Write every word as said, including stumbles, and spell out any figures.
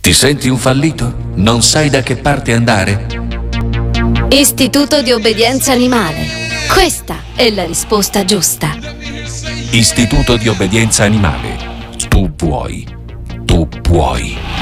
Ti senti un fallito? Non sai da che parte andare? Istituto di obbedienza animale. Questa è la risposta giusta. Istituto di obbedienza animale. Tu puoi. Tu puoi.